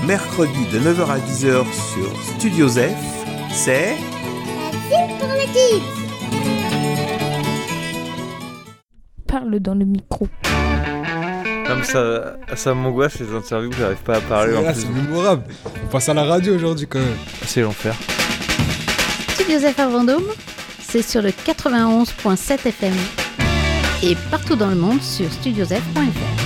mercredi de 9h à 10h sur Studio Zef. C'est... Film pour les kids. Parle dans le micro. Comme ça m'angoisse les interviews, j'arrive pas à parler en plus. C'est mémorable. On passe à la radio aujourd'hui quand même. C'est l'enfer. Studio Zef à Vendôme, c'est sur le 91.7 FM et partout dans le monde sur studiozef.fr.